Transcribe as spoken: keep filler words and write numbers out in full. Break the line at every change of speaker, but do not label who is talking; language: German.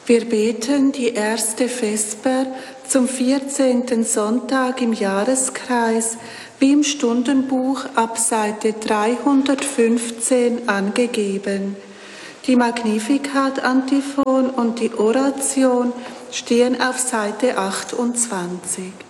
Wir beten die erste Vesper zum vierzehnten Sonntag im Jahreskreis, wie im Stundenbuch ab Seite dreihundertfünfzehn angegeben. Die Magnificat-Antiphon und die Oration stehen auf Seite achtundzwanzig.